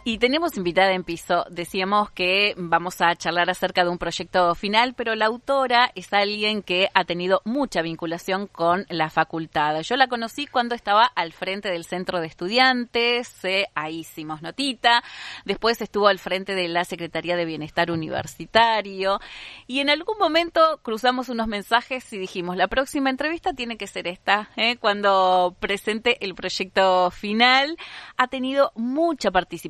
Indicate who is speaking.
Speaker 1: Y tenemos invitada en piso, decíamos que vamos a charlar acerca de un proyecto final, pero la autora es alguien que ha tenido mucha vinculación con la facultad. Yo la conocí cuando estaba al frente del centro de estudiantes, ahí hicimos notita, después estuvo al frente de la Secretaría de Bienestar Universitario y en algún momento cruzamos unos mensajes y dijimos, la próxima entrevista tiene que ser esta, cuando presente el proyecto final. Ha tenido mucha participación